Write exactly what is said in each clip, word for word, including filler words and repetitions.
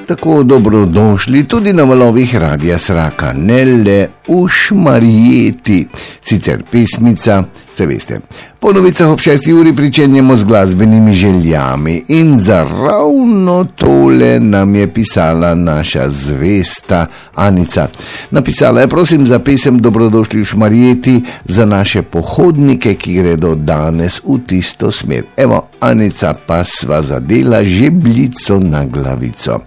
Tako dobrodošli tudi na valovih Radia Sraka, Nelle v Šmarjeti, sicer pesmica, se veste. Po novicah ob šesti uri pričenjamo z glasbenimi željami in za ravno tole nam je pisala naša zvesta Anica. Napisala je, prosim za pesem Dobrodošli v Šmarjeti za naše pohodnike, ki gredo danes v tisto smer. Evo, Anica, pa sva zadela žebljico na glavico.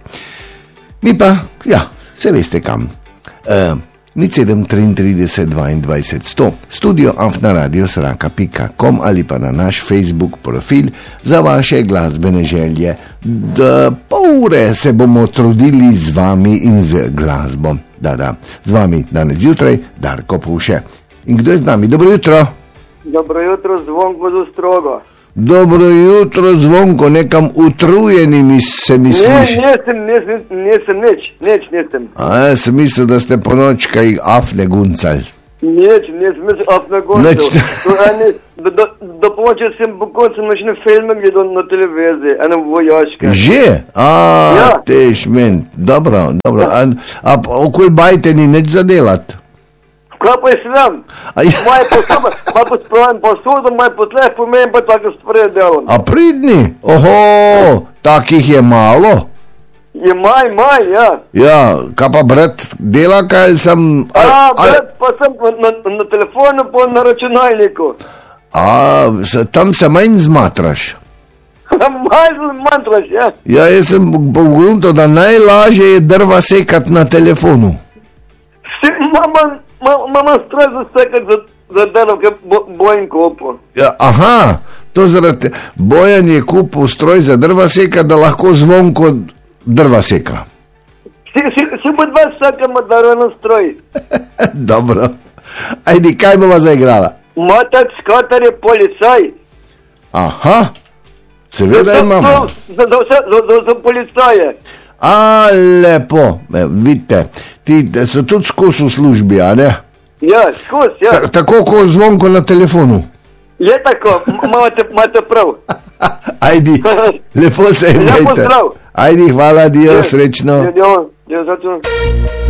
Mi pa, ja, se veste kam. Uh, nič sedem triintrideset dvaindvajset sto, studio afna radio sraka pika com ali pa na naš Facebook profil za vaše glasbene želje. Da pol ure se bomo trudili z vami in z glasbo. Da, da, z vami danes zjutraj Darko Puše. In kdo je z nami? Dobro jutro. Dobro jutro, Zvonko z Ostrogo. Dobro jutro, Zvonko, nekam utrujeni mi se mi sliši. Ne, nisem, nisem, nisem, nič, nič nisem. A ja sem mislil, da ste po noč kaj afne guncali. Nič, nisem mislil afne guncali. Do, do, do pomoče sem po koncu nočne filme gledal na televiziji, eno vojaške. Že? A, ja. Tež men, dobro, dobro. A, a okoli bajte ni nič zadelati? Kaj pa je sram? Moje posebe, maj pospravim posodo, maj potleh pomem pa tako stvari delam. A pridni? Oho, takih je malo? Je maj, maj, ja. Ja, kaj pa brat dela, kaj sem... A, a brat pa sem na, na telefonu, pa na računalniku. A, se, tam se manj zmatraš? Manj zmatraš, ja. Ja, jaz sem pogledal, da najlažje je drva sekati na telefonu. Si, mama... Mama stroj za sekati za, za delo, kaj bo, bojem kupu. Ja, aha, to zaradi Bojan je kupil stroj za drva seka, da lahko Zvonko drva seka. Si, si, si bo dva sekama darveno stroj. Dobro. Ajdi, kaj bova zaigrala? Motak Skotar je policaj. Aha, seveda imamo. Za, za, za, za, za, za policaje. A, lepo, e, vidite, ti so tudi skozi v službi, a ne? Ja, skozi, ja. Ta, tako kot Zvonko na telefonu. Je tako, imate, imate prav. Ajdi, lepo se imejte. Lepo zdrav. Ajdi, hvala, dio, srečno. Ja, ja, ja, zato...